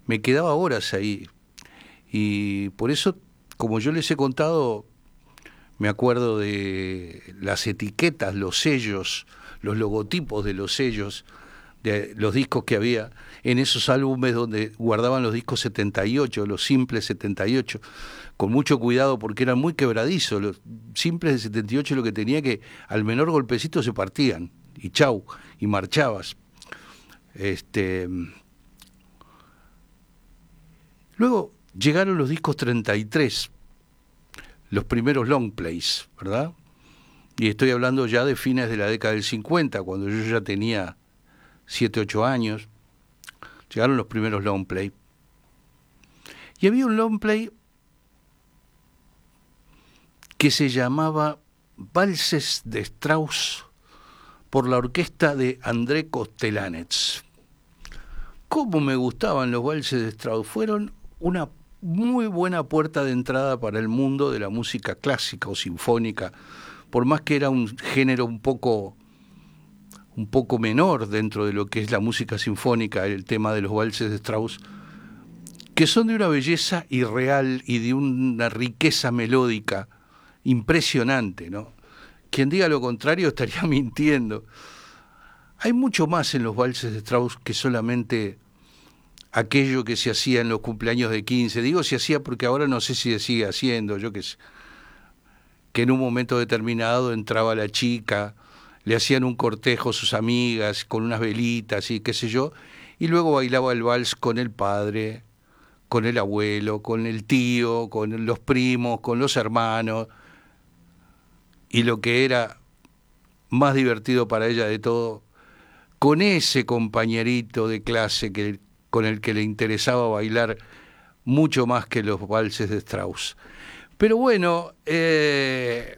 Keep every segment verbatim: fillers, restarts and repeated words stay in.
me quedaba horas ahí. Y por eso, como yo les he contado, me acuerdo de las etiquetas, los sellos, los logotipos de los sellos, de los discos que había en esos álbumes donde guardaban los discos setenta y ocho, los simples setenta y ocho, con mucho cuidado porque eran muy quebradizos. Los simples de setenta y ocho lo que tenía que al menor golpecito se partían, y chau, y marchabas. Este... Luego llegaron los discos treinta y tres, los primeros long plays, ¿verdad? Y estoy hablando ya de fines de la década del cincuenta, cuando yo ya tenía siete, ocho años. Llegaron los primeros long play. Y había un long play que se llamaba Valses de Strauss por la orquesta de André Kostelanetz. Cómo me gustaban los valses de Strauss. Fueron una muy buena puerta de entrada para el mundo de la música clásica o sinfónica, por más que era un género un poco, un poco menor dentro de lo que es la música sinfónica, el tema de los valses de Strauss, que son de una belleza irreal y de una riqueza melódica impresionante, ¿no? Quien diga lo contrario estaría mintiendo. Hay mucho más en los valses de Strauss que solamente aquello que se hacía en los cumpleaños de quince. Digo se hacía porque ahora no sé si se sigue haciendo, yo qué sé. Que en un momento determinado entraba la chica, le hacían un cortejo sus amigas con unas velitas y qué sé yo, y luego bailaba el vals con el padre, con el abuelo, con el tío, con los primos, con los hermanos, y lo que era más divertido para ella de todo, con ese compañerito de clase que, con el que le interesaba bailar mucho más que los valses de Strauss. Pero bueno, eh,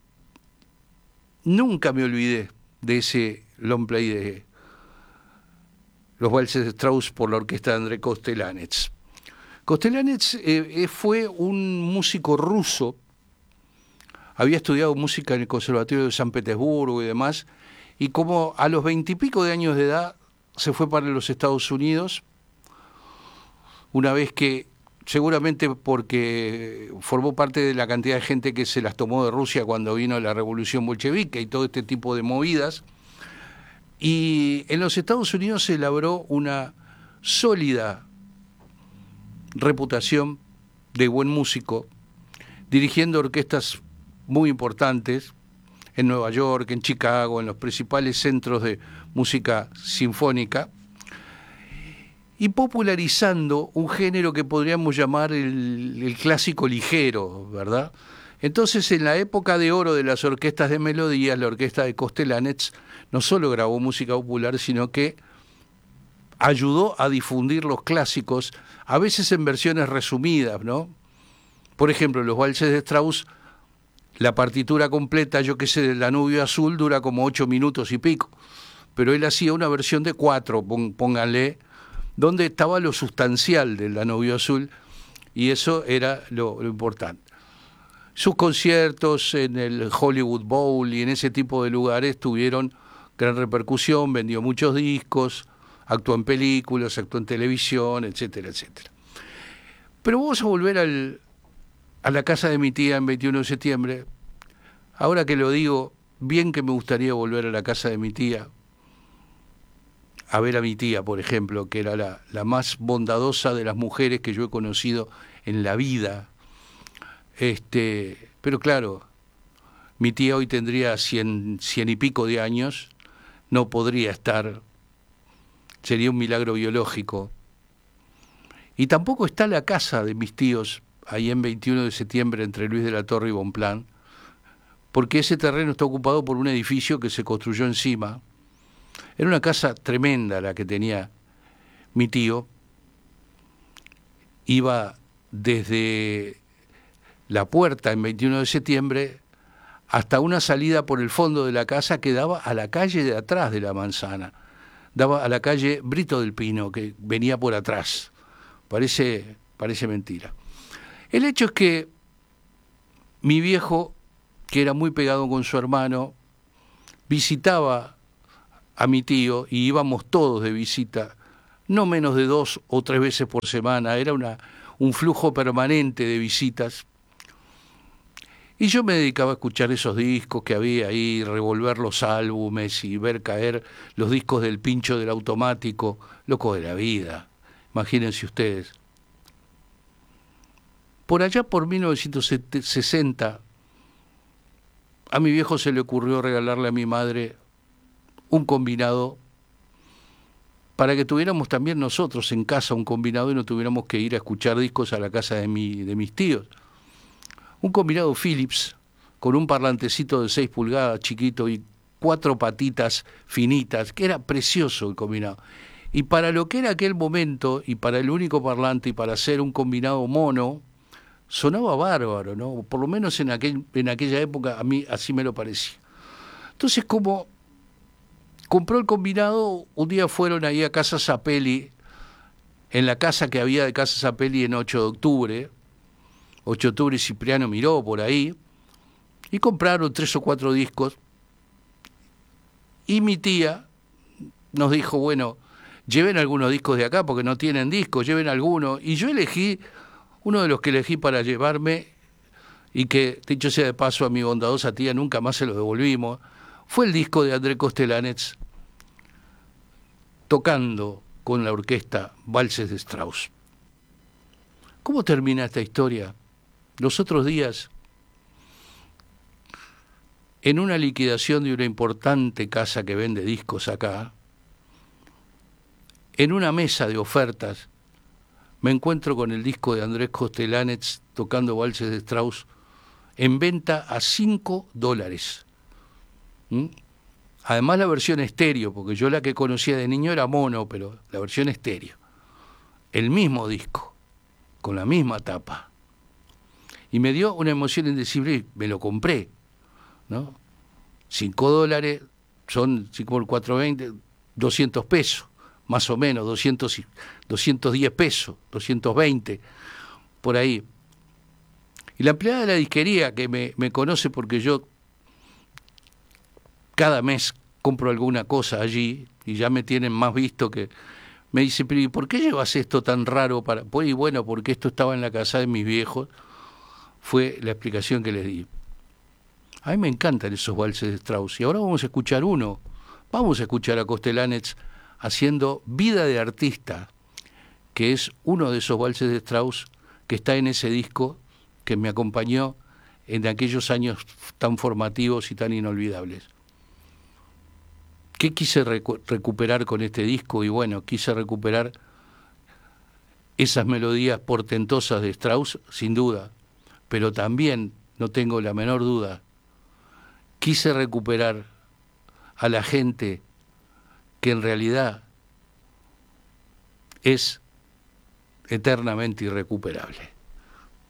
nunca me olvidé de ese long play de los valses de Strauss por la orquesta de André Kostelanetz. Kostelanetz eh, fue un músico ruso, había estudiado música en el Conservatorio de San Petersburgo y demás, y como a los veintipico de años de edad se fue para los Estados Unidos, una vez que, seguramente porque formó parte de la cantidad de gente que se las tomó de Rusia cuando vino la revolución bolchevique y todo este tipo de movidas, y en los Estados Unidos se labró una sólida reputación de buen músico, dirigiendo orquestas muy importantes en Nueva York, en Chicago, en los principales centros de música sinfónica, y popularizando un género que podríamos llamar el, el clásico ligero, ¿verdad? Entonces, en la época de oro de las orquestas de melodías, la orquesta de Kostelanetz no solo grabó música popular, sino que ayudó a difundir los clásicos, a veces en versiones resumidas, ¿no? Por ejemplo, los valses de Strauss, la partitura completa, yo qué sé, del Danubio Azul dura como ocho minutos y pico, pero él hacía una versión de cuatro, pónganle, donde estaba lo sustancial del Danubio Azul, y eso era lo, lo importante. Sus conciertos en el Hollywood Bowl y en ese tipo de lugares tuvieron gran repercusión, vendió muchos discos, actuó en películas, actuó en televisión, etcétera, etcétera. Pero vamos a volver al, a la casa de mi tía en veintiuno de septiembre. Ahora que lo digo, bien que me gustaría volver a la casa de mi tía, a ver a mi tía, por ejemplo, que era la, la más bondadosa de las mujeres que yo he conocido en la vida. Este, pero claro, mi tía hoy tendría cien, cien y pico de años, no podría estar, sería un milagro biológico. Y tampoco está la casa de mis tíos, ahí en veintiuno de septiembre, entre Luis de la Torre y Bonpland, porque ese terreno está ocupado por un edificio que se construyó encima. Era una casa tremenda la que tenía mi tío. Iba desde la puerta en veintiuno de septiembre hasta una salida por el fondo de la casa que daba a la calle de atrás de la manzana. Daba a la calle Brito del Pino, que venía por atrás. Parece, parece mentira. El hecho es que mi viejo, que era muy pegado con su hermano, visitaba a mi tío y íbamos todos de visita no menos de dos o tres veces por semana, era una, un flujo permanente de visitas. Y yo me dedicaba a escuchar esos discos que había ahí, revolver los álbumes y ver caer los discos del pincho del automático, loco de la vida, imagínense ustedes. Por allá por mil novecientos sesenta, a mi viejo se le ocurrió regalarle a mi madre un combinado para que tuviéramos también nosotros en casa un combinado y no tuviéramos que ir a escuchar discos a la casa de, mi, de mis tíos. Un combinado Philips con un parlantecito de seis pulgadas chiquito y cuatro patitas finitas, que era precioso el combinado. Y para lo que era aquel momento, y para el único parlante, y para hacer un combinado mono, sonaba bárbaro, ¿no? Por lo menos en, aquel, en aquella época a mí así me lo parecía. Entonces, como compró el combinado, un día fueron ahí a Casa Zapelli, en la casa que había de Casa Zapelli en ocho de octubre, ocho de octubre y Cipriano Miró por ahí, y compraron tres o cuatro discos, y mi tía nos dijo, bueno, lleven algunos discos de acá porque no tienen discos, lleven algunos, y yo elegí, uno de los que elegí para llevarme, y que, dicho sea de paso, a mi bondadosa tía nunca más se lo devolvimos, fue el disco de André Kostelanetz, tocando con la orquesta Valses de Strauss. ¿Cómo termina esta historia? Los otros días, en una liquidación de una importante casa que vende discos acá, en una mesa de ofertas, me encuentro con el disco de Andrés Kostelanetz tocando Valses de Strauss en venta a cinco dólares. ¿Mm? Además la versión estéreo, porque yo la que conocía de niño era mono, pero la versión estéreo. El mismo disco, con la misma tapa. Y me dio una emoción indecible y me lo compré, ¿no? Cinco dólares son cinco por cuatro, veinte, doscientos pesos, más o menos, doscientos, doscientos diez pesos, doscientos veinte, por ahí. Y la empleada de la disquería, que me, me conoce porque yo cada mes compro alguna cosa allí, y ya me tienen más visto que... Me dice, pero ¿y por qué llevas esto tan raro para...? Pues y bueno, porque esto estaba en la casa de mis viejos, fue la explicación que les di. A mí me encantan esos valses de Strauss, y ahora vamos a escuchar uno. Vamos a escuchar a Kostelanetz haciendo Vida de Artista, que es uno de esos valses de Strauss que está en ese disco que me acompañó en aquellos años tan formativos y tan inolvidables. ¿Qué quise recu- recuperar con este disco? Y bueno, quise recuperar esas melodías portentosas de Strauss, sin duda, pero también, no tengo la menor duda, quise recuperar a la gente que en realidad es eternamente irrecuperable.